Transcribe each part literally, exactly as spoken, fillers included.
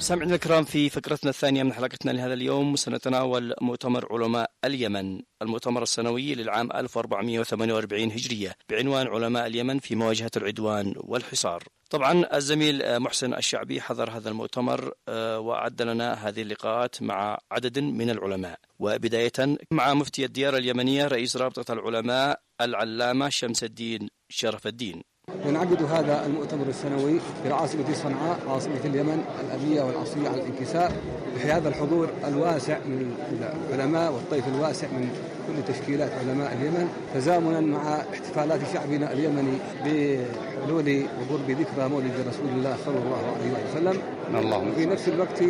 سامعنا الكرام، في فقرتنا الثانية من حلقتنا لهذا اليوم سنتناول مؤتمر علماء اليمن، المؤتمر السنوي للعام ألف وأربعمائة وثمانية وأربعين هجرية بعنوان علماء اليمن في مواجهة العدوان والحصار. طبعا الزميل محسن الشعبي حضر هذا المؤتمر وأعد لنا هذه اللقاءات مع عدد من العلماء، وبداية مع مفتي الديار اليمنية رئيس رابطة العلماء العلامة شمس الدين شرف الدين. ينعقد هذا المؤتمر السنوي في العاصمة صنعاء عاصمة اليمن الأبية والأصلية على الانكسار، بهذا الحضور الواسع من العلماء والطيف الواسع من كل تشكيلات علماء اليمن، تزامنا مع احتفالات شعبنا اليمني بحلول وقرب ذكرى مولد رسول الله صلى الله عليه وسلم، وفي نفس الوقت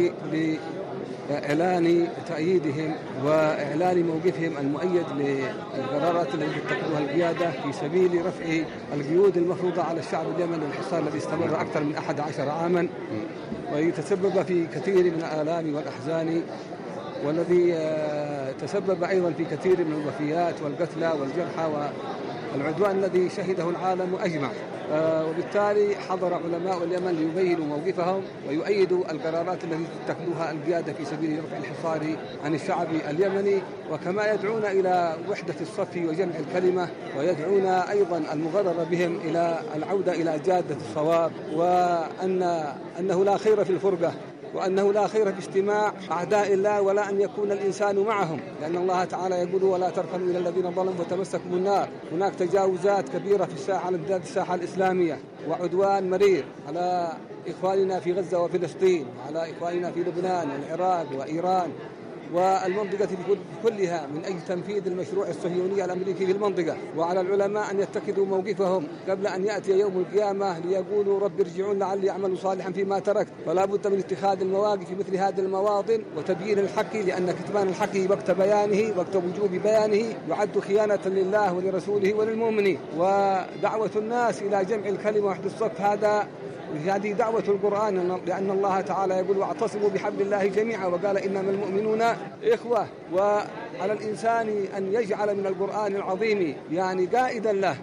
إعلان تأييدهم وإعلان موقفهم المؤيد للقرارات التي تتخذها القيادة في سبيل رفع القيود المفروضة على الشعب اليمني والحصار الذي استمر أكثر من أحد عشر عاما، ويتسبب في كثير من الآلام والأحزان، والذي تسبب أيضا في كثير من الوفيات والقتلى والجرحى والعدوان الذي شهده العالم أجمع. وبالتالي حضر علماء اليمن ليبينوا موقفهم ويؤيدوا القرارات التي تتخذها القيادة في سبيل رفع الحصار عن الشعب اليمني، وكما يدعون إلى وحدة الصف وجمع الكلمة، ويدعون أيضا المغرر بهم إلى العودة إلى جادة الصواب، وأن أنه لا خير في الفرقة، وأنه لا خير في اجتماع أعداء الله، ولا أن يكون الإنسان معهم، لأن الله تعالى يقول ولا تركنوا إلى الذين ظلموا وتمسكوا بالنار. هناك تجاوزات كبيرة في الساحة على امتداد الساحة الإسلامية، وعدوان مرير على إخواننا في غزة وفلسطين، وعلى إخواننا في لبنان والعراق وإيران والمنطقة كلها من أجل تنفيذ المشروع الصهيوني الأمريكي في المنطقة. وعلى العلماء أن يتخذوا موقفهم قبل أن يأتي يوم القيامة ليقولوا رب ارجعون لعلي أعمل صالحا فيما تركت. فلا بد من اتخاذ المواقف في مثل هذه المواطن وتبيين الحق، لأن كتمان الحق وقت بيانه وقت وجوب بيانه يعد خيانة لله ولرسوله وللمؤمنين. ودعوة الناس إلى جمع الكلمة وحد الصف هذا هذه دعوة القرآن، لأن الله تعالى يقول واعتصموا بحبل الله جميعا، وقال إنما المؤمنون إخوة. وعلى الإنسان أن يجعل من القرآن العظيم يعني قائدا له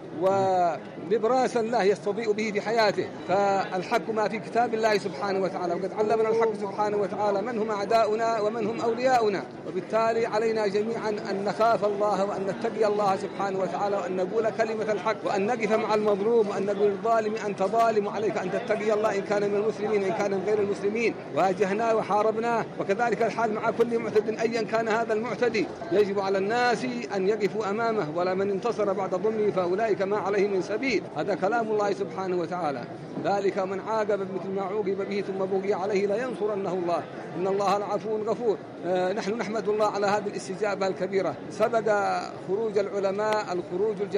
ولبراسا له يستضيء به في حياته. فالحق ما في كتاب الله سبحانه وتعالى، وقد علمنا الحق سبحانه وتعالى من هم أعداؤنا ومن هم أولياؤنا، وبالتالي علينا جميعا أن نخاف الله وأن نتقي الله سبحانه وتعالى، وأن نقول كلمة الحق، وأن نقف مع المظلوم، وأن نقول للظالم أنت ظالم وعليك أن تتقي الله إن كان من المسلمين وإن كان من غير المسلمين. واجهناه وحاربناه، وكذلك الحال مع كل معتد أيا كان هذا المعتدي. يجب على الناس أن يقفوا أمامه، ولا من انتصر بعد ظلمه فأولئك ما عليه من سبيل. هذا كلام الله سبحانه وتعالى. ذلك من عاقب بمثل ما عوقب به ثم بغي عليه لينصرنه الله إن الله العفو غفور. آه نحن نحمد الله على هذه الاستجابة الكبيرة. سبق خروج العلماء الخروج الجميع